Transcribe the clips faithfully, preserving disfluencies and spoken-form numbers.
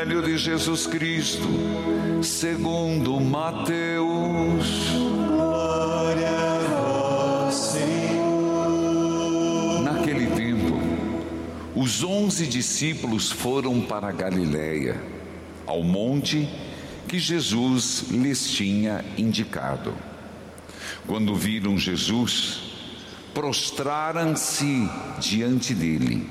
Evangelho de Jesus Cristo, segundo Mateus. Glória a vós, Senhor. Naquele tempo, os onze discípulos foram para a Galiléia, ao monte que Jesus lhes tinha indicado. Quando viram Jesus, prostraram-se diante dele.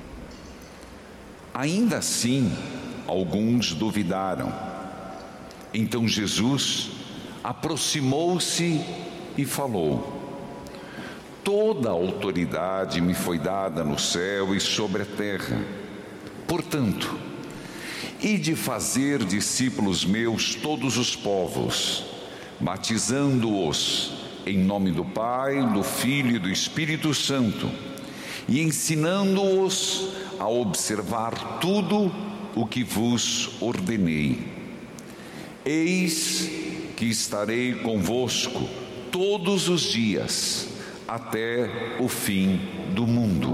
Ainda assim, alguns duvidaram. Então Jesus aproximou-se e falou: toda a autoridade me foi dada no céu e sobre a terra. Portanto, ide fazer discípulos meus todos os povos, batizando-os em nome do Pai, do Filho e do Espírito Santo, e ensinando-os a observar tudo o que vos ordenei. Eis que estarei convosco todos os dias, até o fim do mundo.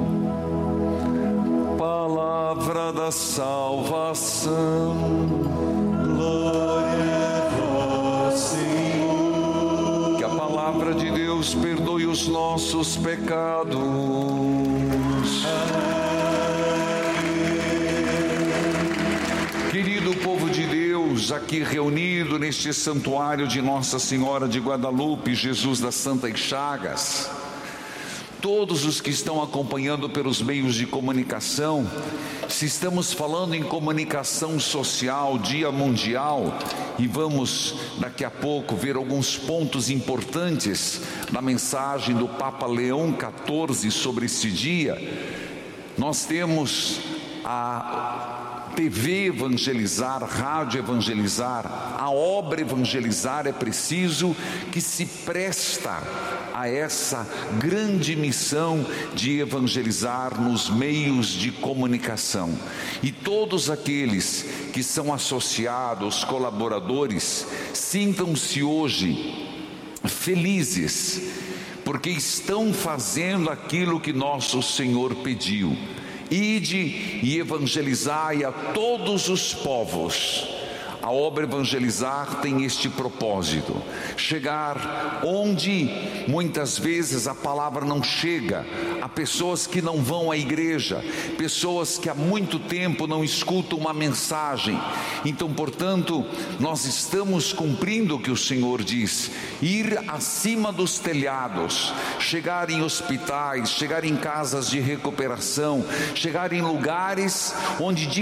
Palavra da salvação. Glória a vós, Senhor. Que a palavra de Deus perdoe os nossos pecados. Querido povo de Deus, aqui reunido neste santuário de Nossa Senhora de Guadalupe, Jesus das Santas Chagas, todos os que estão acompanhando pelos meios de comunicação, se estamos falando em comunicação social, Dia Mundial, e vamos daqui a pouco ver alguns pontos importantes da mensagem do Papa Leão quatorze sobre esse dia. Nós temos a T V Evangelizar, Rádio Evangelizar, a obra Evangelizar. É preciso que se presta a essa grande missão de evangelizar nos meios de comunicação. E todos aqueles que são associados, colaboradores, sintam-se hoje felizes, porque estão fazendo aquilo que nosso Senhor pediu: ide e evangelizai a todos os povos. A obra Evangelizar tem este propósito: chegar onde muitas vezes a palavra não chega, a pessoas que não vão à igreja, pessoas que há muito tempo não escutam uma mensagem. Então, portanto, nós estamos cumprindo o que o Senhor diz: ir acima dos telhados, chegar em hospitais, chegar em casas de recuperação, chegar em lugares onde